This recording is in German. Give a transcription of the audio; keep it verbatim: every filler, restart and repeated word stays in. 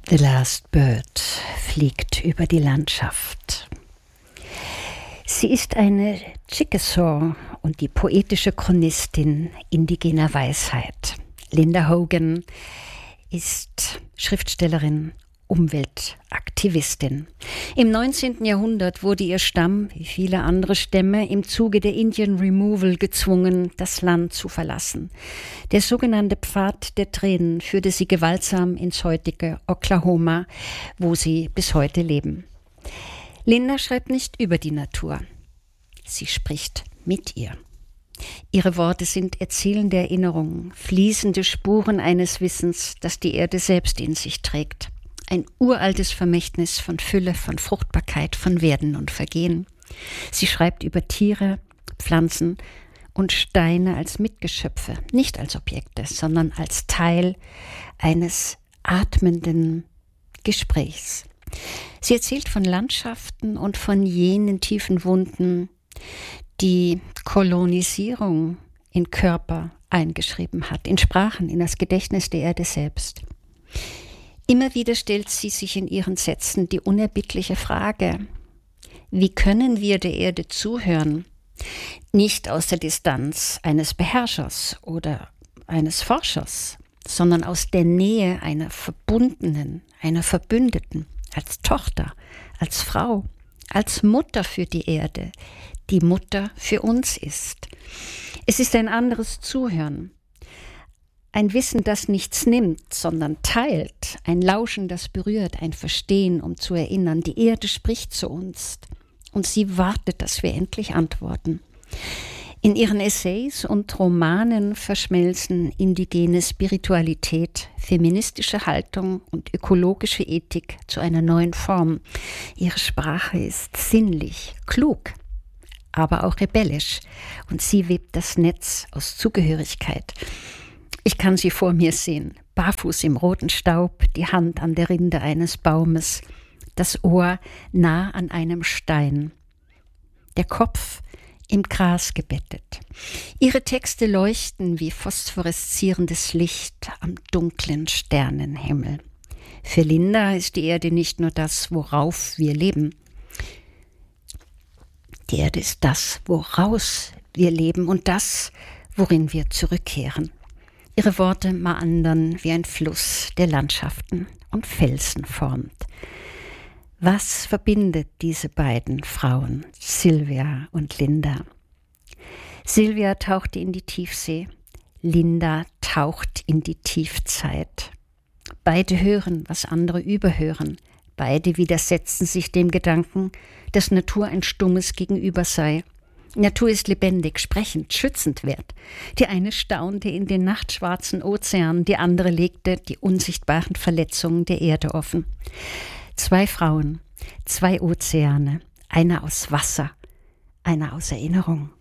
The Last Bird fliegt über die Landschaft. Sie ist eine Chickasaw und die poetische Chronistin indigener Weisheit. Linda Hogan ist Schriftstellerin, Umweltaktivistin. Im neunzehnten Jahrhundert wurde ihr Stamm, wie viele andere Stämme, im Zuge der Indian Removal gezwungen, das Land zu verlassen. Der sogenannte Pfad der Tränen führte sie gewaltsam ins heutige Oklahoma, wo sie bis heute leben. Linda schreibt nicht über die Natur. Sie spricht mit ihr. Ihre Worte sind erzählende Erinnerungen, fließende Spuren eines Wissens, das die Erde selbst in sich trägt. Ein uraltes Vermächtnis von Fülle, von Fruchtbarkeit, von Werden und Vergehen. Sie schreibt über Tiere, Pflanzen und Steine als Mitgeschöpfe, nicht als Objekte, sondern als Teil eines atmenden Gesprächs. Sie erzählt von Landschaften und von jenen tiefen Wunden, die Kolonisierung in Körper eingeschrieben hat, in Sprachen, in das Gedächtnis der Erde selbst. Immer wieder stellt sie sich in ihren Sätzen die unerbittliche Frage: Wie können wir der Erde zuhören? Nicht aus der Distanz eines Beherrschers oder eines Forschers, sondern aus der Nähe einer Verbundenen, einer Verbündeten, als Tochter, als Frau, als Mutter für die Erde, die Mutter für uns ist. Es ist ein anderes Zuhören. Ein Wissen, das nichts nimmt, sondern teilt. Ein Lauschen, das berührt. Ein Verstehen, um zu erinnern. Die Erde spricht zu uns. Und sie wartet, dass wir endlich antworten. In ihren Essays und Romanen verschmelzen indigene Spiritualität, feministische Haltung und ökologische Ethik zu einer neuen Form. Ihre Sprache ist sinnlich, klug, aber auch rebellisch. Und sie webt das Netz aus Zugehörigkeit. Ich kann sie vor mir sehen, barfuß im roten Staub, die Hand an der Rinde eines Baumes, das Ohr nah an einem Stein, der Kopf im Gras gebettet. Ihre Texte leuchten wie phosphoreszierendes Licht am dunklen Sternenhimmel. Für Linda ist die Erde nicht nur das, worauf wir leben. Die Erde ist das, woraus wir leben und das, worin wir zurückkehren. Ihre Worte meandern wie ein Fluss, der Landschaften und Felsen formt. Was verbindet diese beiden Frauen, Sylvia und Linda? Sylvia tauchte in die Tiefsee, Linda taucht in die Tiefzeit. Beide hören, was andere überhören. Beide widersetzen sich dem Gedanken, dass Natur ein stummes Gegenüber sei. Natur ist lebendig, sprechend, schützenswert. Die eine staunte in den nachtschwarzen Ozean, die andere legte die unsichtbaren Verletzungen der Erde offen. Zwei Frauen, zwei Ozeane, einer aus Wasser, einer aus Erinnerung.